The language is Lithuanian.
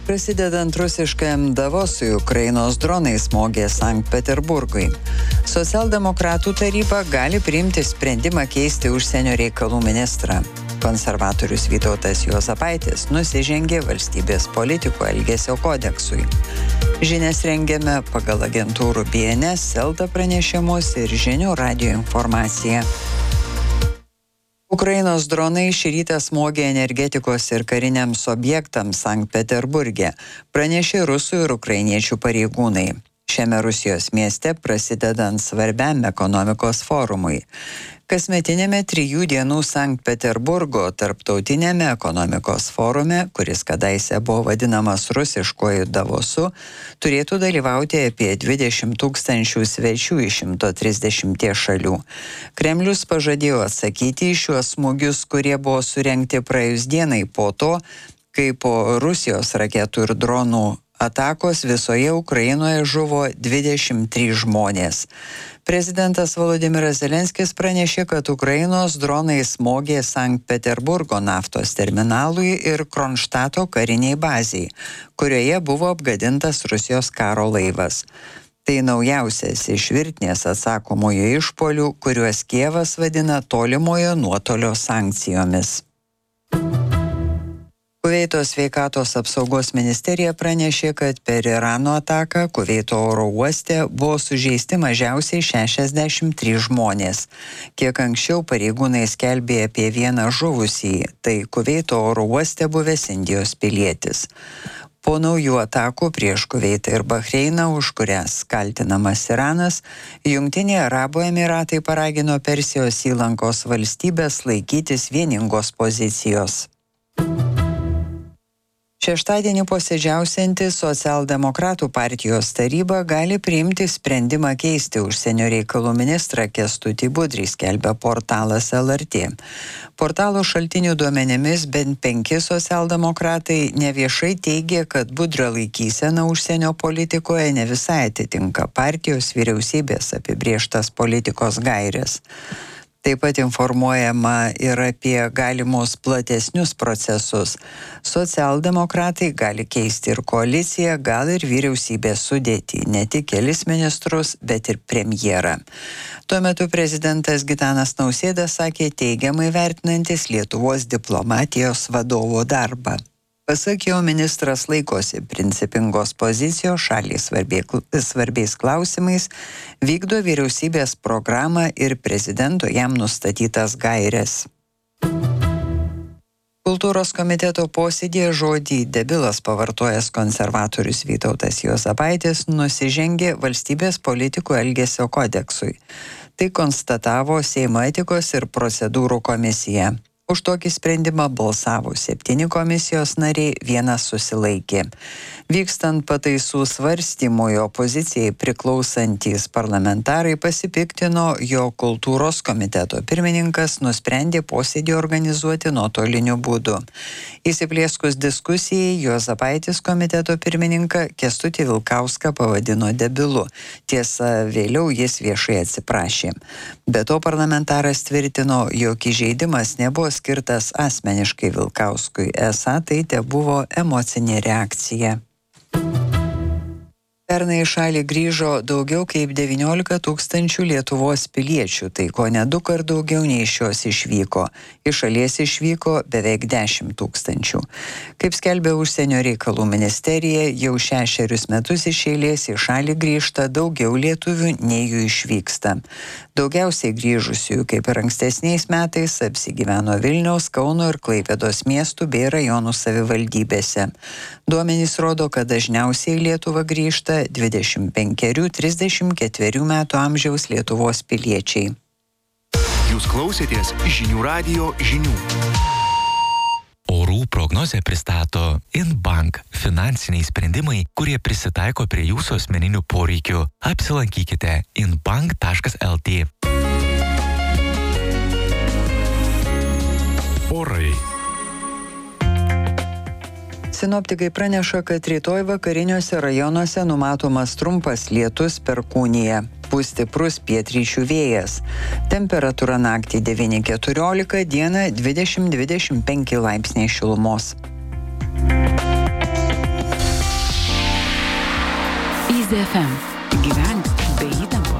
Prasidedant rusiškajam Davosui, Ukrainos dronai smogė Sankt Peterburgui. Socialdemokratų taryba gali priimti sprendimą keisti užsienio reikalų ministrą. Konservatorius Vytautas Juozapaitis nusižengė valstybės politikų elgesio kodeksui. Žinias rengiame pagal agentūrų BNS, Elta pranešimus ir Žinių radijo informaciją. Ukrainos dronai šį rytą smogė energetikos ir kariniams objektams Sankt Peterburge, pranešė rusų ir ukrainiečių pareigūnai. Šiame Rusijos mieste prasidedant svarbiam ekonomikos forumui. Kasmetinėme 3 dienų Sankt Peterburgo tarptautinėme ekonomikos forume, kuris kadaise buvo vadinamas rusiškuoju Davosu, turėtų dalyvauti apie 20 000 svečių iš 130 šalių. Kremlius pažadėjo atsakyti į šiuos smūgius, kurie buvo surengti praėjus dienai po to, kai po Rusijos raketų ir dronų atakos visoje Ukrainoje žuvo 23 žmonės. Prezidentas Volodymyras Zelenskis pranešė, kad Ukrainos dronai smogė Sankt Peterburgo naftos terminalui ir Kronštato kariniai bazei, kurioje buvo apgadintas Rusijos karo laivas. Tai naujausias iš virtinės atsakomųjų išpuolių, kuriuos Kijevas vadina tolimojo nuotolio sankcijomis. Kuveito sveikatos apsaugos ministerija pranešė, kad per Irano ataką Kuveito oro uoste buvo sužeisti mažiausiai 63 žmonės. Kiek anksčiau pareigūnai skelbė apie vieną žuvusį, tai Kuveito oro uoste buvęs Indijos pilietis. Po naujų atakų prieš Kuveitą ir Bahreiną, už kurias kaltinamas Iranas, Jungtiniai Arabų Emyratai paragino Persijos įlankos valstybės laikytis vieningos pozicijos. Šeštadienį posėdžiausianti Socialdemokratų partijos taryba gali priimti sprendimą keisti užsienio reikalų ministrą Kęstutį Budrį, skelbia portalas LRT. Portalo šaltinių duomenimis bent 5 socialdemokratai neviešai teigia, kad Budrio laikysena užsienio politikoje ne visai atitinka partijos vyriausybės apibrėžtas politikos gairės. Taip pat informuojama ir apie galimus platesnius procesus. Socialdemokratai gali keisti ir koaliciją, gal ir vyriausybės sudėtį, ne tik kelis ministrus, bet ir premjerą. Tuo metu prezidentas Gitanas Nausėda sakė teigiamai vertinantis Lietuvos diplomatijos vadovo darbą. Pasak jo, ministras laikosi principingos pozicijos šaliai svarbiais klausimais, vykdo vyriausybės programą ir prezidento jam nustatytas gaires. Kultūros komiteto posėdėje žodį debilas pavartojęs konservatorius Vytautas Juozapaitis nusižengė valstybės politikų elgesio kodeksui. Tai konstatavo Seimo etikos ir procedūrų komisija. Už tokį sprendimą balsavo 7 komisijos nariai, 1 susilaikė. Vykstant pataisų svarstymui opozicijai priklausantys parlamentarai pasipiktino, jo kultūros komiteto pirmininkas nusprendė posėdį organizuoti nuotoliniu būdu. Įsiplieskus diskusijai, Juozapaitis komiteto pirmininką Kęstutį Vilkauską pavadino debilu. Tiesa, vėliau jis viešai atsiprašė. Be to parlamentaras tvirtino, jog įžeidimas nebuvo skirtas asmeniškai Vilkauskui, esą tai tebuvo emocinė reakcija. Pernai į šalį grįžo daugiau kaip 19 000 Lietuvos piliečių, tai ko ne 2 kart daugiau nei iš jos išvyko. Iš šalies išvyko beveik 10 000. Kaip skelbia užsienio reikalų ministerija, jau 6 metus iš eilės į šalį grįžta daugiau lietuvių nei jų išvyksta. Daugiausiai grįžusiųjų, kaip ir ankstesniais metais, apsigyveno Vilniaus, Kauno ir Klaipėdos miestų bei rajonų savivaldybėse. Duomenys rodo, kad dažniausiai į Lietuvą grįžta 25-34 metų amžiaus Lietuvos piliečiai. Jūs klausėtės Žinių radijo žinių. Orų prognozę pristato InBank – finansiniai sprendimai, kurie prisitaiko prie jūsų asmeninių poreikių. Apsilankykite inbank.lt. Orai. Sinoptikai praneša, kad rytoj vakariniuose rajonuose numatomas trumpas lietus perkūnija. Pūs stiprus pietryčių vėjas. Temperatūra naktį 9-14, dieną 20-25 laipsniai šilumos. Žvaigždė FM. Gyvenk be įtampos.